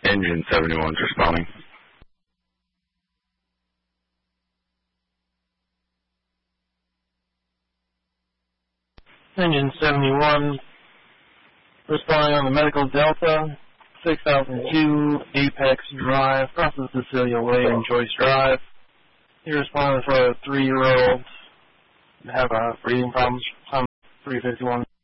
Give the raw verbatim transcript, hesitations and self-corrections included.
Engine seventy-one's responding. Engine seventy-one, responding on the Medical Delta, six thousand two, Apex Drive, across the Cecilia Way and Joyce Drive. You're responding for a three-year-old, have uh, breathing problems, three fifty-one.